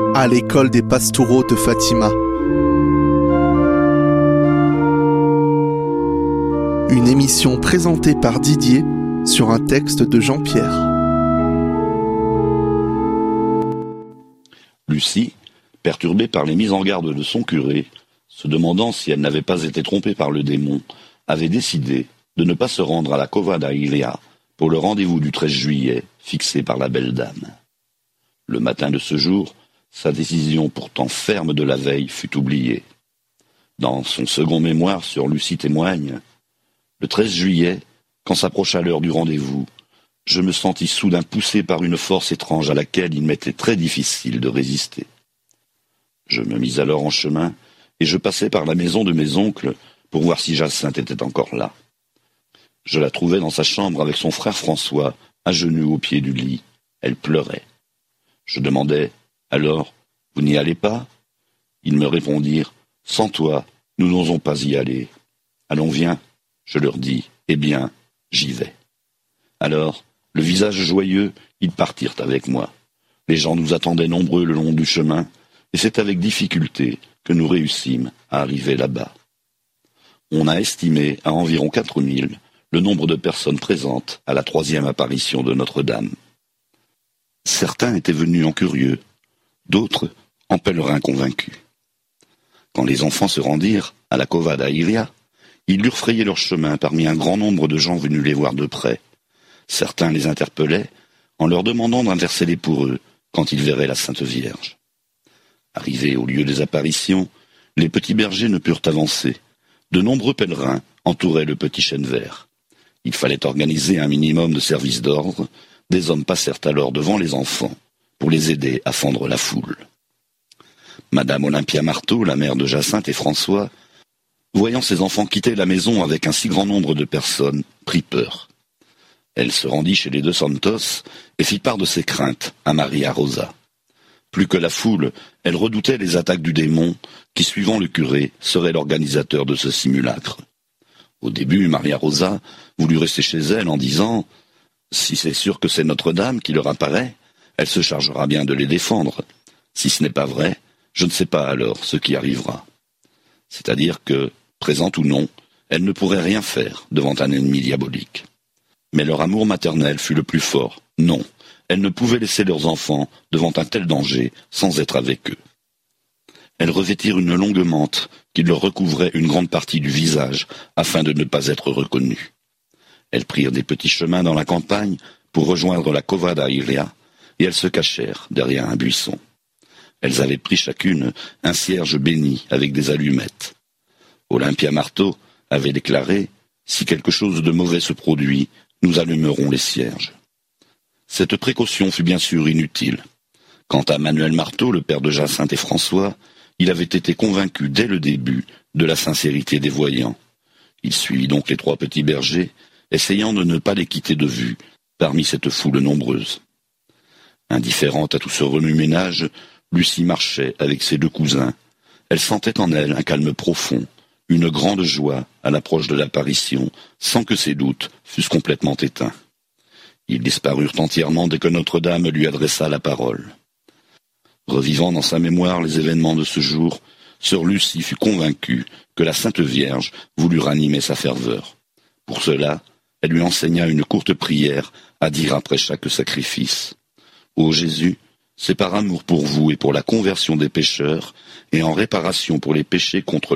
à l'école des Pastoureaux de Fatima. Une émission présentée par Didier sur un texte de Jean-Pierre. Lucie, perturbée par les mises en garde de son curé, se demandant si elle n'avait pas été trompée par le démon, avait décidé de ne pas se rendre à la Cova da Iria pour le rendez-vous du 13 juillet fixé par la belle dame. Le matin de ce jour, sa décision pourtant ferme de la veille fut oubliée. Dans son second mémoire sur Lucie témoigne « Le 13 juillet, quand s'approcha l'heure du rendez-vous, je me sentis soudain poussé par une force étrange à laquelle il m'était très difficile de résister. Je me mis alors en chemin et je passai par la maison de mes oncles pour voir si Jacinthe était encore là. Je la trouvai dans sa chambre avec son frère François, à genoux au pied du lit. Elle pleurait. Je demandai « Alors, vous n'y allez pas ?» Ils me répondirent « Sans toi, nous n'osons pas y aller. »« Allons, viens !» Je leur dis « Eh bien, j'y vais. » Alors, le visage joyeux, ils partirent avec moi. Les gens nous attendaient nombreux le long du chemin, et c'est avec difficulté que nous réussîmes à arriver là-bas. On a estimé à environ 4000 le nombre de personnes présentes à la 3e apparition de Notre-Dame. Certains étaient venus en curieux, d'autres en pèlerins convaincus. Quand les enfants se rendirent à la Cova da Iria, ils durent frayer leur chemin parmi un grand nombre de gens venus les voir de près. Certains les interpellaient en leur demandant d'intercéder pour eux quand ils verraient la Sainte Vierge. Arrivés au lieu des apparitions, les petits bergers ne purent avancer. De nombreux pèlerins entouraient le petit chêne vert. Il fallait organiser un minimum de service d'ordre. Des hommes passèrent alors devant les enfants pour les aider à fendre la foule. Madame Olympia Marteau, la mère de Jacinthe et François, voyant ses enfants quitter la maison avec un si grand nombre de personnes, prit peur. Elle se rendit chez les deux Santos et fit part de ses craintes à Maria Rosa. Plus que la foule, elle redoutait les attaques du démon qui, suivant le curé, serait l'organisateur de ce simulacre. Au début, Maria Rosa voulut rester chez elle en disant « Si c'est sûr que c'est Notre-Dame qui leur apparaît, elle se chargera bien de les défendre. Si ce n'est pas vrai, je ne sais pas alors ce qui arrivera. » C'est-à-dire que, présente ou non, elle ne pourrait rien faire devant un ennemi diabolique. Mais leur amour maternel fut le plus fort. Non, elles ne pouvaient laisser leurs enfants devant un tel danger sans être avec eux. Elles revêtirent une longue mante qui leur recouvrait une grande partie du visage afin de ne pas être reconnues. Elles prirent des petits chemins dans la campagne pour rejoindre la Cova da Iria et elles se cachèrent derrière un buisson. Elles avaient pris chacune un cierge béni avec des allumettes. Olympia Marteau avait déclaré « Si quelque chose de mauvais se produit, nous allumerons les cierges. » Cette précaution fut bien sûr inutile. Quant à Manuel Marteau, le père de Jacinthe et François, il avait été convaincu dès le début de la sincérité des voyants. Il suivit donc les 3 petits bergers, essayant de ne pas les quitter de vue parmi cette foule nombreuse. Indifférente à tout ce remue-ménage, Lucie marchait avec ses 2 cousins. Elle sentait en elle un calme profond, une grande joie à l'approche de l'apparition, sans que ses doutes fussent complètement éteints. Ils disparurent entièrement dès que Notre-Dame lui adressa la parole. Revivant dans sa mémoire les événements de ce jour, sœur Lucie fut convaincue que la Sainte Vierge voulut ranimer sa ferveur. Pour cela, elle lui enseigna une courte prière à dire après chaque sacrifice. « Ô Jésus, c'est par amour pour vous et pour la conversion des pécheurs, et en réparation pour les péchés contre